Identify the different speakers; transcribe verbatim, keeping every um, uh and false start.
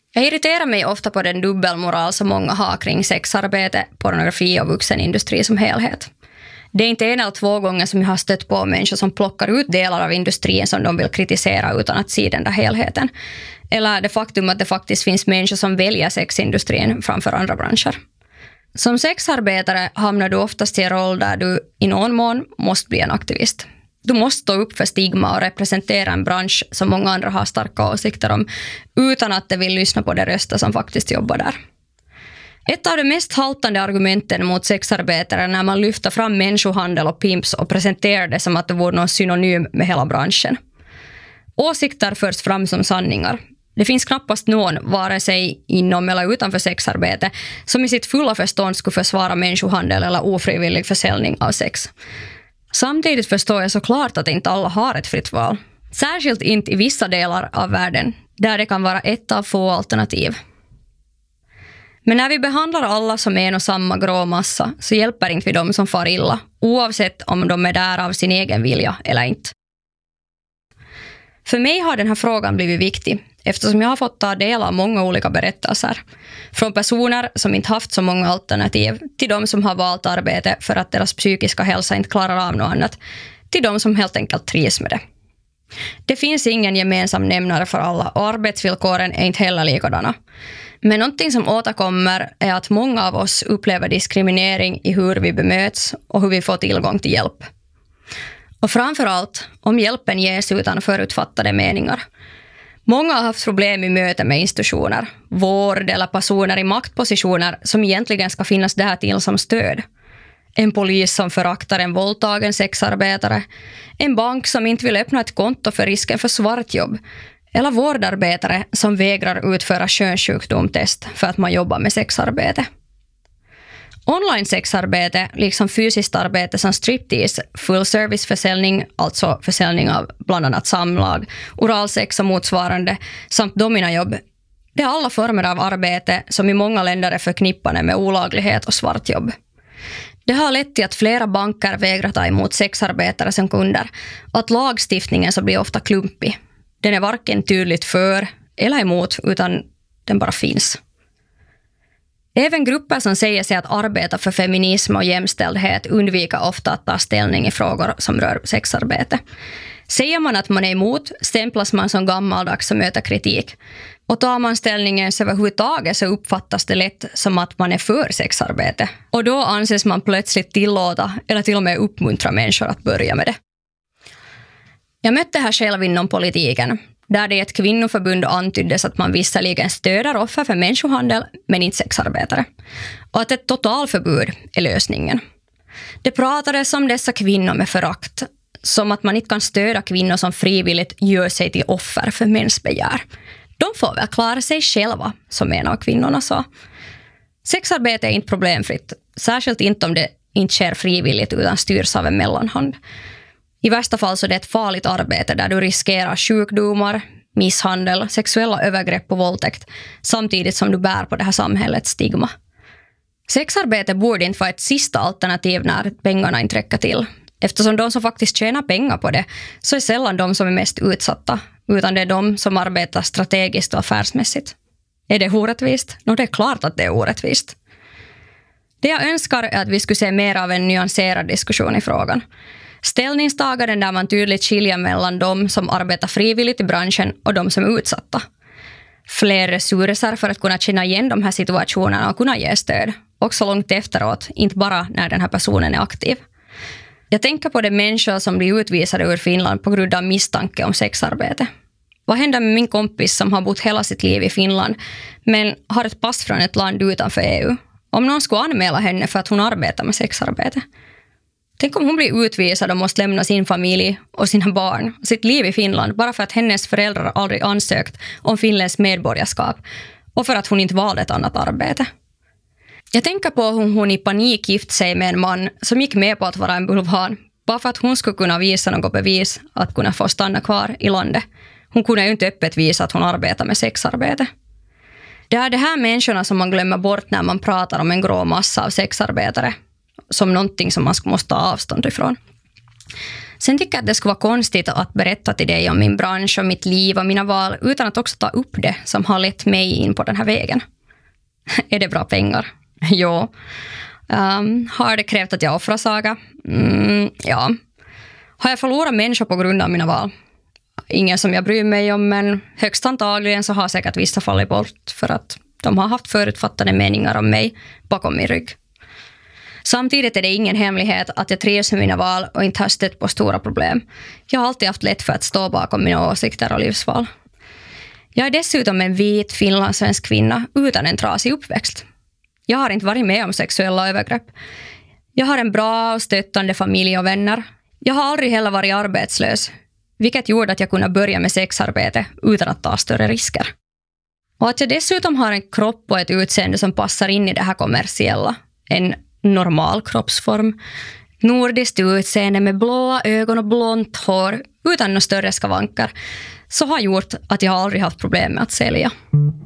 Speaker 1: Jag irriterar mig ofta på den dubbelmoral som många har kring sexarbete, pornografi och vuxenindustri som helhet. Det är inte en eller två gånger som jag har stött på människor som plockar ut delar av industrin som de vill kritisera utan att se den där helheten. Eller det faktum att det faktiskt finns människor som väljer sexindustrin framför andra branscher. Som sexarbetare hamnar du oftast i en roll där du i någon mån måste bli en aktivist. Du måste stå upp för stigma och representera en bransch som många andra har starka åsikter om utan att de vill lyssna på de röster som faktiskt jobbar där. Ett av de mest haltande argumenten mot sexarbetare är när man lyfter fram människohandel och pimps och presenterar det som att det vore någon synonym med hela branschen. Åsikter förs fram som sanningar. Det finns knappast någon, vare sig inom eller utanför sexarbete, som i sitt fulla förstånd skulle försvara människohandel eller ofrivillig försäljning av sex. Samtidigt förstår jag såklart att inte alla har ett fritt val. Särskilt inte i vissa delar av världen, där det kan vara ett av få alternativ. Men när vi behandlar alla som en och samma grå massa så hjälper inte vi dem som far illa, oavsett om de är där av sin egen vilja eller inte. För mig har den här frågan blivit viktig eftersom jag har fått ta del av många olika berättelser. Från personer som inte haft så många alternativ till de som har valt arbete för att deras psykiska hälsa inte klarar av något annat, till de som helt enkelt trivs med det. Det finns ingen gemensam nämnare för alla och arbetsvillkoren är inte heller likadana. Men någonting som återkommer är att många av oss upplever diskriminering i hur vi bemöts och hur vi får tillgång till hjälp. Och framförallt om hjälpen ges utan förutfattade meningar. Många har haft problem i möte med institutioner, vård eller personer i maktpositioner som egentligen ska finnas där till som stöd. En polis som föraktar en våldtagen sexarbetare, en bank som inte vill öppna ett konto för risken för svartjobb, eller vårdarbetare som vägrar utföra könssjukdomstest för att man jobbar med sexarbete. Online-sexarbete, liksom fysiskt arbete som striptease, full-service-försäljning, alltså försäljning av bland annat samlag, oralsex och motsvarande, samt dominajobb, det är alla former av arbete som i många länder är förknippade med olaglighet och svartjobb. Det har lett till att flera banker vägrar ta emot sexarbetare som kunder och att lagstiftningen så blir ofta klumpig. Den är varken tydligt för eller emot utan den bara finns. Även grupper som säger sig att arbeta för feminism och jämställdhet undviker ofta att ta ställning i frågor som rör sexarbete. Säger man att man är emot stämplas man som gammaldags och möter kritik. Och tar man ställningen så överhuvudtaget så uppfattas det lätt som att man är för sexarbete. Och då anses man plötsligt tillåta eller till och med uppmuntra människor att börja med det. Jag mötte här själv inom politiken, där det i ett kvinnoförbund antyddes att man visserligen stöder offer för människohandel men inte sexarbetare. Och att ett totalförbud är lösningen. Det pratades om dessa kvinnor med förakt, som att man inte kan stödja kvinnor som frivilligt gör sig till offer för mensbegär. De får väl klara sig själva, som en av kvinnorna sa. Sexarbete är inte problemfritt, särskilt inte om det inte sker frivilligt utan styrs av en mellanhand. I värsta fall så är det ett farligt arbete där du riskerar sjukdomar, misshandel, sexuella övergrepp och våldtäkt samtidigt som du bär på det här samhällets stigma. Sexarbete borde inte vara ett sista alternativ när pengarna inte räcker till. Eftersom de som faktiskt tjänar pengar på det så är sällan de som är mest utsatta, utan det är de som arbetar strategiskt och affärsmässigt. Är det orättvist? Nå, det är klart att det är orättvist. Det jag önskar är att vi skulle se mer av en nyanserad diskussion i frågan. Ställningstaganden där man tydligt skiljer mellan de som arbetar frivilligt i branschen och de som är utsatta. Fler resurser för att kunna känna igen de här situationerna och kunna ge stöd. Också långt efteråt, inte bara när den här personen är aktiv. Jag tänker på de människor som blir utvisade ur Finland på grund av misstanke om sexarbete. Vad händer med min kompis som har bott hela sitt liv i Finland men har ett pass från ett land utanför E U? Om någon skulle anmäla henne för att hon arbetar med sexarbete. Tänk om hon blir utvisad och måste lämna sin familj och sina barn och sitt liv i Finland bara för att hennes föräldrar aldrig ansökt om finländskt medborgarskap och för att hon inte valde ett annat arbete. Jag tänker på hur hon i panik gift sig med en man som gick med på att vara en bulvan bara för att hon skulle kunna visa något bevis att kunna få stanna kvar i landet. Hon kunde ju inte öppet visa att hon arbetar med sexarbete. Det är det här människorna som man glömmer bort när man pratar om en grå massa av sexarbetare som någonting som man måste ta avstånd ifrån. Sen tycker jag att det skulle vara konstigt att berätta till dig om min bransch och mitt liv och mina val utan att också ta upp det som har lett mig in på den här vägen. Är det bra pengar? Jo. Um, har det krävt att jag offrar Saga? Mm, ja. Har jag förlorat människor på grund av mina val? Ingen som jag bryr mig om, men högst antagligen så har säkert vissa fallit bort för att de har haft förutfattade meningar om mig bakom min rygg. Samtidigt är det ingen hemlighet att jag trivs med mina val och inte har stött på stora problem. Jag har alltid haft lätt för att stå bakom mina åsikter och livsval. Jag är dessutom en vit finlandssvensk kvinna utan en trasig uppväxt. Jag har inte varit med om sexuella övergrepp. Jag har en bra och stöttande familj och vänner. Jag har aldrig heller varit arbetslös, vilket gjorde att jag kunde börja med sexarbete utan att ta större risker. Och att jag dessutom har en kropp och ett utseende som passar in i det här kommersiella. En normal kroppsform. Nordiskt utseende med blåa ögon och blont hår utan några större skavanker. Så har gjort att jag aldrig haft problem med att sälja.